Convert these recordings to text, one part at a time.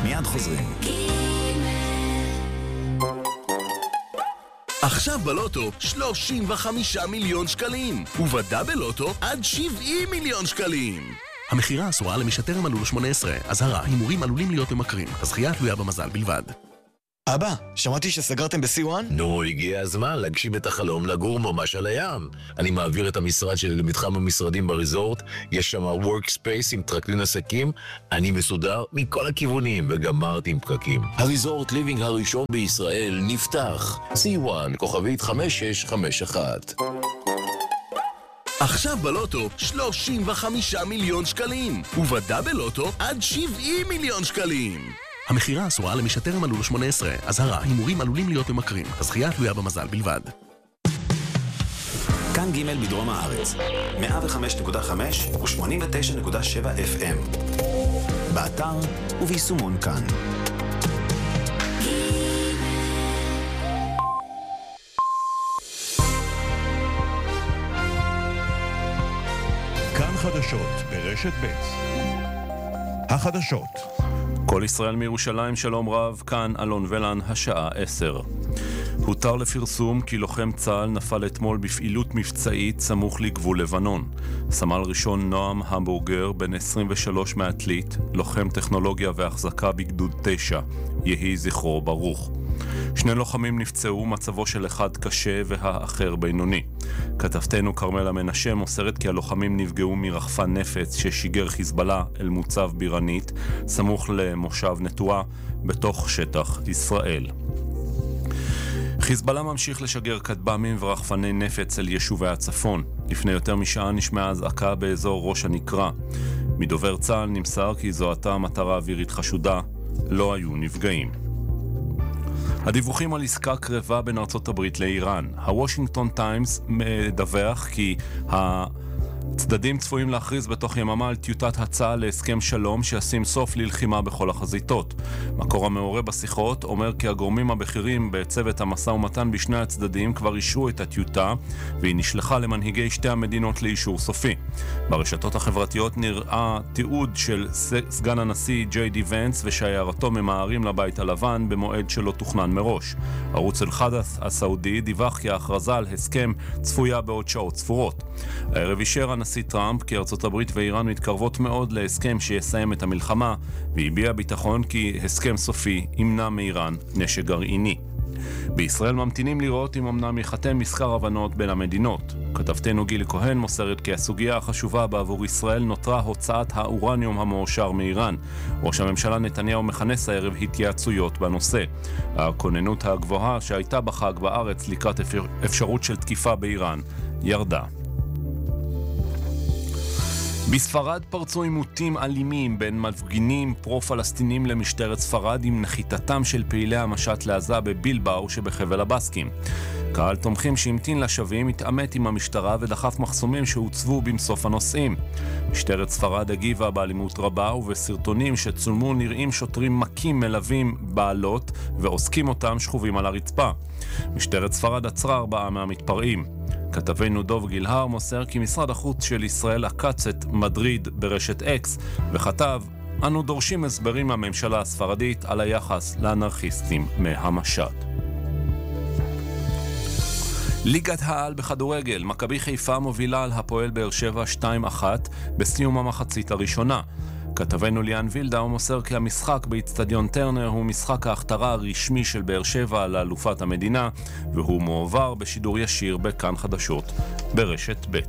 מיד חוזרים. עכשיו בלוטו 35 מיליון שקלים, ובדאבל לוטו עד 70 מיליון שקלים. המחירה אסורה למי שטרם מלאו לו 18. אזהרה, הימורים עלולים להיות ממכרים. הזכייה תלויה במזל בלבד. אבא, שמעתי שסגרתם ב-C1? נו, הגיע הזמן להגשים את החלום לגור ממש על הים. אני מעביר את המשרד שלי למתחם המשרדים בריזורט, יש שם workspace עם טרקלין עסקים, אני מסודר מכל הכיוונים וגמרתי עם פקקים. הריזורט ליבינג הראשון בישראל נפתח. C1, כוכבית 5651. עכשיו בלוטו 35 מיליון שקלים, ובדאבל לוטו עד 70 מיליון שקלים. המחירה אסורה למי שטרם מלאו לו 18. אזהרה, הימורים עלולים להיות ממכרים. הזכייה תלויה במזל בלבד. כאן ג' בדרום הארץ, 105.5 ו-89.7 FM. באתר וביישומון כאן. כאן חדשות ברשת ב'. החדשות. כל ישראל מירושלים, שלום רב, כאן אלון ולן, השעה 10. הותר לפרסום כי לוחם צה"ל נפל אתמול בפעילות מבצעית סמוך לגבול לבנון. סמל ראשון נועם המבורגר, בן 23 מעתלית, לוחם טכנולוגיה והחזקה בגדוד 9, יהי זכרו ברוך. שני לוחמים נפצעו, מצבו של אחד קשה והאחר בינוני. כתבתנו קרמלה מנשה מוסרת כי הלוחמים נפגעו מרחפן נפץ ששיגר חיזבאללה אל מוצב בירנית, סמוך למושב נטועה, בתוך שטח ישראל. חיזבאללה ממשיך לשגר כטב"מים ורחפני נפץ אל יישובי הצפון. לפני יותר משעה נשמעה אזעקה באזור ראש הנקרה. מדובר צה"ל נמסר כי זו הייתה מטרה אווירית חשודה, לא היו נפגעים. הדיווחים על עסקה קרבה בין ארצות הברית לאיראן. הוושינגטון טיימס מדווח כי הצדדים צפויים להכריז בתוך יממה על טיוטת הצעה להסכם שלום שישים סוף ללחימה בכל החזיתות. מקור המעורה בשיחות אומר כי הגורמים הבכירים בצוות המשא ומתן בשני הצדדים כבר אישרו את הטיוטה, והיא נשלחה למנהיגי שתי המדינות לאישור סופי. ברשתות החברתיות נראה תיעוד של סגן הנשיא ג'יי די ונס ושיירתו ממהרים לבית הלבן במועד שלא תוכנן מראש. ערוץ אל-חדת' הסעודי דיווח כי ההכרזה על הסכם צפויה בעוד שעות ספורות. הערב אישר הנשיא טראמפ כי ארצות הברית ואיראן מתקרבות מאוד להסכם שיסיים את המלחמה, והביע ביטחון כי הסכם סופי ימנע מאיראן נשק גרעיני. בישראל ממתינים לראות אם אמנם ייחתם מזכר הבנות בין המדינות. כתבתנו גילי כהן מוסרת כי הסוגיה החשובה בעבור ישראל נותרה הוצאת האורניום המאושר מאיראן. ראש הממשלה נתניהו מכנס הערב התייעצויות בנושא. הכוננות הגבוהה שהייתה בחג בארץ לקראת אפשרות של תקיפה באיראן ירדה. בספרד פרצו עימותים אלימים בין מפגינים פרו-פלסטינים למשטרת ספרד עם נחיתתם של פעילי המשט לעזה בבילבאו שבחבל הבסקים. קהל תומכים שהמתין לשבים התעמת עם המשטרה ודחף מחסומים שהוצבו במסוף הנוסעים. משטרת ספרד הגיבה באלימות רבה, ובסרטונים שצולמו נראים שוטרים מכים מלווים בעלות ועוסקים אותם שכובים על הרצפה. משטרת ספרד עצרה 4 מהמתפרעים. כתבנו דוב גילהר מוסר כי משרד החוץ של ישראל עקץ את מדריד ברשת אקס וכתב: אנו דורשים הסברים מהממשלה הספרדית על היחס לאנרכיסטים מהמשט. ליגת העל בכדורגל, מכבי חיפה מובילה על הפועל באר שבע 2-1 בסיום המחצית הראשונה. כתבנו ליאן וילדאו מוסר כי המשחק באצטדיון טרנר הוא משחק ההכתרה הרשמי של באר שבע לאלופת המדינה, והוא מועבר בשידור ישיר בכאן חדשות ברשת ב'.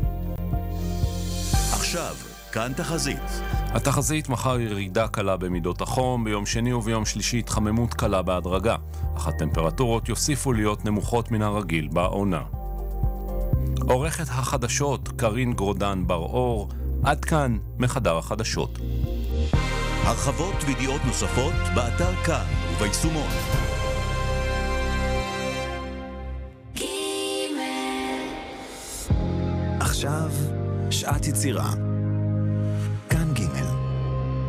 עכשיו, כאן תחזית. התחזית: מחר ירידה קלה במידות החום, ביום שני וביום שלישי התחממות קלה בהדרגה, אך הטמפרטורות יוסיפו להיות נמוכות מן הרגיל בעונה. עורכת החדשות קרין גרודן בר אור. עד כאן מחדר החדשות. הרחבות וידיעות נוספות באתר כאן וביישומון. עכשיו שעת יצירה.